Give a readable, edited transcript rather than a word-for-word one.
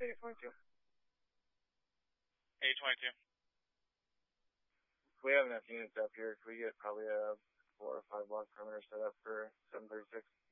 A22. A22. We have enough units up here. Could we get probably a 4 or 5 block perimeter set up for 736?